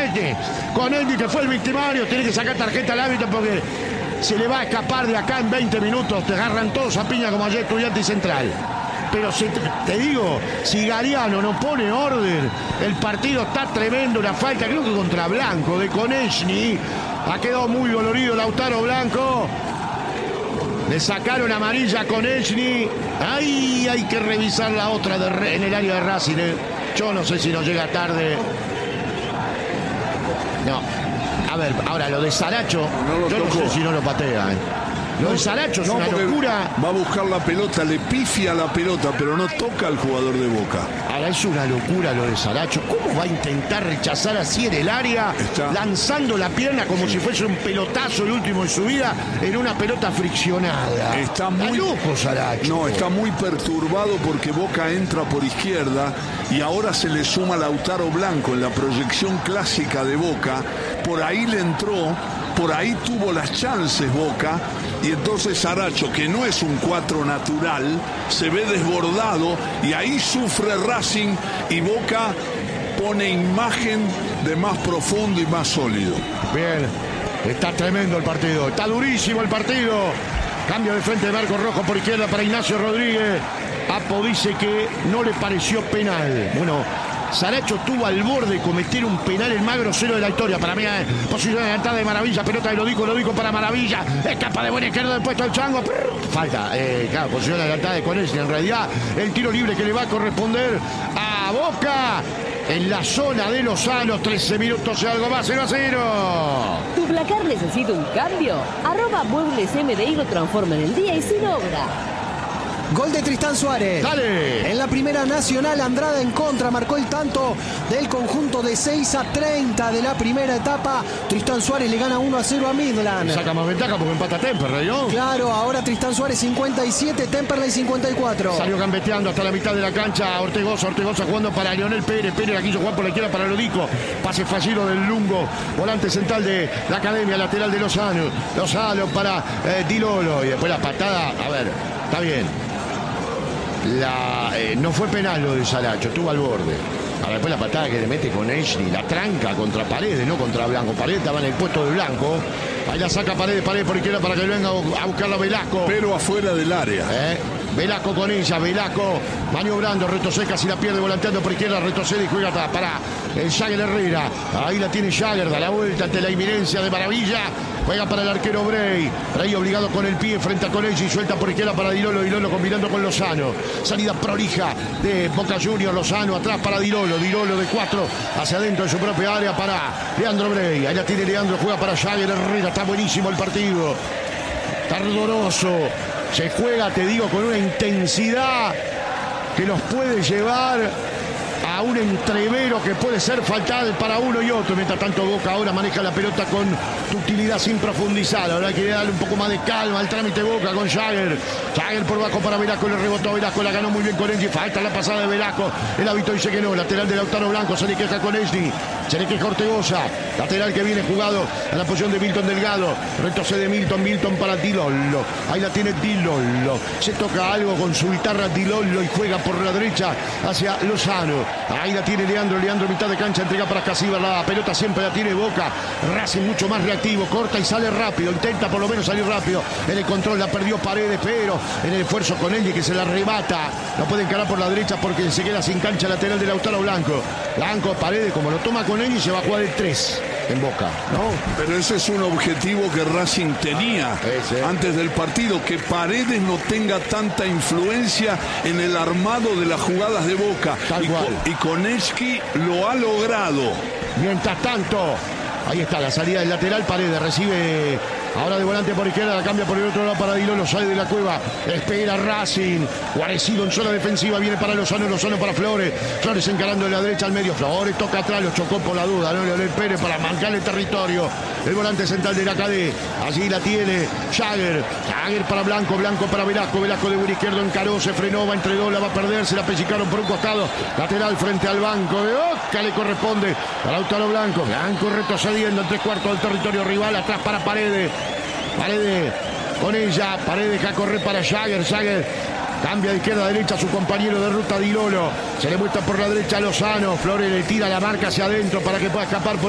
Con Andy, que fue el victimario, tiene que sacar tarjeta al árbitro porque se le va a escapar de acá en 20 minutos. Te agarran todos a piña como ayer Estudiantes y Central. Pero si te digo, si Gariano no pone orden, el partido está tremendo. Una falta, creo que contra Blanco, de Konechny. Ha quedado muy dolorido Lautaro Blanco. Le sacaron amarilla a Konechny. Ahí hay que revisar la otra en el área de Racing. Yo no sé si nos llega tarde. No. A ver, ahora lo de Saracho, yo no sé si no lo patea. Lo de Saracho es una locura. Va a buscar la pelota, le pifia la pelota, pero no toca al jugador de Boca. Ahora es una locura lo de Saracho. ¿Cómo va a intentar rechazar así en el área? Lanzando la pierna como si fuese un pelotazo el último de su vida en una pelota friccionada. Está muy loco Saracho. No, está muy perturbado porque Boca entra por izquierda y ahora se le suma Lautaro Blanco en la proyección clásica de Boca. Por ahí le entró, por ahí tuvo las chances Boca. Y entonces Saracho, que no es un 4 natural, se ve desbordado y ahí sufre Racing y Boca pone imagen de más profundo y más sólido. Bien, está tremendo el partido, está durísimo el partido. Cambio de frente de Marco Rojo por izquierda para Ignacio Rodríguez. Apo dice que no le pareció penal. Bueno, Saracho tuvo al borde de cometer un penal, el más grosero de la historia. Para mí, posición adelantada de Maravilla, pelota de Lodico para Maravilla. Escapa de buena izquierda del puesto del Chango. Falta, claro, posición adelantada de Konechny. En realidad, el tiro libre que le va a corresponder a Boca en la zona de Lozano. 13 minutos y algo más, 0-0. ¿Tu placar necesita un cambio? @Muebles MDI lo transforma en el día y sin obra. Gol de Tristán Suárez. Dale. En la primera nacional, Andrada en contra marcó el tanto del conjunto de 6-30 de la primera etapa. Tristán Suárez le gana 1-0 a Midland. Saca más ventaja porque empata Temperley, ¿no? Claro, ahora Tristán Suárez 57, Temperley 54. Salió gambeteando hasta la mitad de la cancha Ortegoza jugando para Leonel Pérez. Pérez la quiso jugar por la izquierda para Lodico. Pase fallido del Lungo, volante central de la Academia, lateral de Lozano. Lozano para Di Lolo. Y después la patada, a ver, está bien. No fue penal lo de Saracho, estuvo al borde. Ahora después la patada que le mete Konechny, la tranca contra Paredes, no contra Blanco. Paredes estaba en el puesto de Blanco. Ahí la saca Paredes por izquierda para que venga a buscarla Velasco. Pero afuera del área. Velasco con ella, Velasco maniobrando, retrocede, casi la pierde, volanteando por izquierda, retrocede y juega para el Jagger Herrera. Ahí la tiene Jagger, da la vuelta ante la inminencia de Maravilla. Juega para el arquero Bray obligado con el pie frente a Konechny, suelta por izquierda para Di Lolo combinando con Lozano. Salida prolija de Boca Juniors, Lozano atrás para Di Lolo de 4 hacia adentro de su propia área para Leandro Bray. Ahí la tiene Leandro, juega para Jagger Herrera, está buenísimo el partido. Está ardoroso. Se juega, te digo, con una intensidad que nos puede llevar a un entrevero que puede ser fatal para uno y otro. Mientras tanto Boca ahora maneja la pelota con utilidad sin profundizar. Ahora hay que darle un poco más de calma al trámite Boca con Jagger. Jagger por bajo para Velasco, le rebotó Velasco, la ganó muy bien Konechny. Falta la pasada de Velasco. El hábito dice que no. Lateral de Lautaro Blanco, se le queja Konechny. Se le queja Ortegoza. Lateral que viene jugado a la posición de Milton Delgado. Retrocede Milton para Di Lolo. Ahí la tiene Di Lolo. Se toca algo con su guitarra Di Lolo y juega por la derecha hacia Lozano. Ahí la tiene Leandro, mitad de cancha, entrega para Casíbar, la pelota siempre la tiene Boca. Racing mucho más reactivo, corta y sale rápido, intenta por lo menos salir rápido. En el control la perdió Paredes, pero en el esfuerzo con Eldi que se la arrebata, no puede encarar por la derecha porque se queda sin cancha lateral de Lautaro Blanco. Paredes, como lo toma con Eldi, se va a jugar el 3 en Boca, ¿no? Pero ese es un objetivo que Racing tenía antes del partido, que Paredes no tenga tanta influencia en el armado de las jugadas de Boca. Y Konechny lo ha logrado. Mientras tanto, ahí está la salida del lateral. Paredes recibe ahora de volante por izquierda, la cambia por el otro lado para Di Lolo, sale de la cueva, espera Racing, guarecido en zona defensiva, viene para Lozano para Flores encarando de la derecha al medio, Flores toca atrás, lo chocó por la duda, ¿no? Leonel Pérez para marcar el territorio, el volante central de la KD, allí la tiene Jagger para Blanco para Velasco de buen izquierdo encaró, se frenó, va entre dos, la va a perder, se la pellizcaron por un costado, lateral frente al banco de Boca, le corresponde a Lautaro Blanco retrocediendo en 3/4 del territorio rival, atrás para Paredes con ella, Paredes deja correr para Jagger, cambia de izquierda a derecha a su compañero de ruta Di Lolo, se le muestra por la derecha a Lozano, Flores le tira la marca hacia adentro para que pueda escapar por